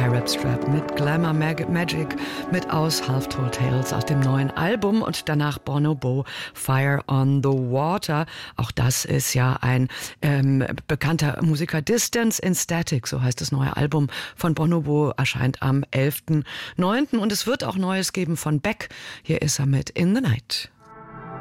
Arab Strap mit Glamour Magic mit aus Half Told Tales aus dem neuen Album und danach Bonobo Fire on the Water. Auch das ist ja ein bekannter Musiker. Distance in Static, so heißt das neue Album von Bonobo, erscheint am 11.09. und es wird auch Neues geben von Beck. Hier ist er mit In the Night.